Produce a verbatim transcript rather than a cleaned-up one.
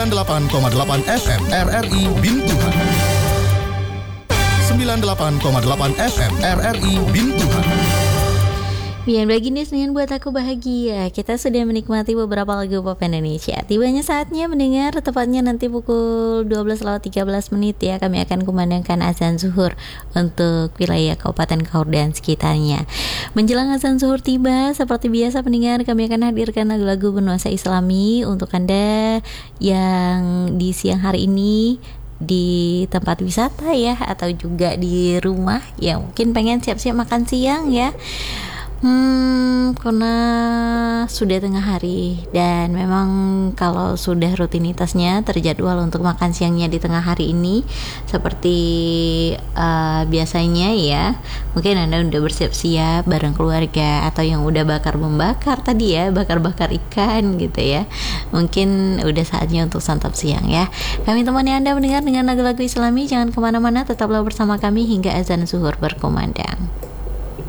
delapan koma delapan F M R R I Bintuhan. sembilan puluh delapan koma delapan F M R R I Bintuhan. Biar begini Senin buat aku bahagia. Kita sudah menikmati beberapa lagu pop Indonesia. Tibanya saatnya mendengar, tepatnya nanti pukul dua belas lewat tiga belas menit ya, kami akan kumandangkan azan zuhur untuk wilayah Kabupaten Kaur dan sekitarnya. Menjelang azan zuhur tiba, seperti biasa pendengar, kami akan hadirkan lagu-lagu bernuansa Islami untuk Anda yang di siang hari ini di tempat wisata ya, atau juga di rumah ya, mungkin pengen siap-siap makan siang ya. Hmm, karena sudah tengah hari dan memang kalau sudah rutinitasnya terjadwal untuk makan siangnya di tengah hari ini seperti uh, biasanya ya, mungkin Anda udah bersiap-siap bareng keluarga atau yang udah bakar-membakar tadi ya, bakar-bakar ikan gitu ya. Mungkin udah saatnya untuk santap siang ya. Kami temani Anda mendengar dengan lagu-lagu Islami. Jangan kemana-mana, tetaplah bersama kami hingga azan zuhur berkumandang.